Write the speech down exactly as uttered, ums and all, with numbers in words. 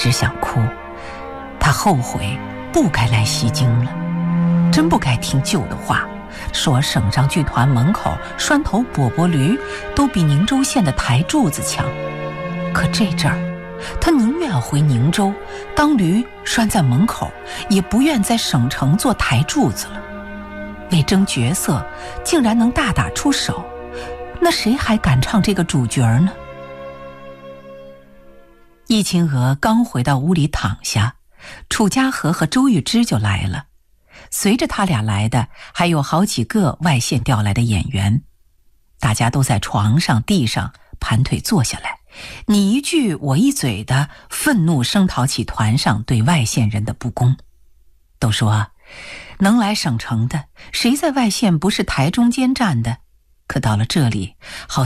只想哭。他后悔不该来西京了，真不该听舅的话，说省上剧团门口拴头饽饽驴都比宁州县的台柱子强。可这阵儿他宁愿回宁州当驴拴在门口，也不愿在省城做台柱子了。为争角色竟然能大打出手，那谁还敢唱这个主角呢？易清娥刚回到屋里躺下，楚家和和周玉芝就来了。随着他俩来的还有好几个外县调来的演员，大家都在床上地上盘腿坐下来，你一句我一嘴的愤怒声讨起团上对外县人的不公。都说能来省城的，谁在外县不是台中间站的？可到了这里，好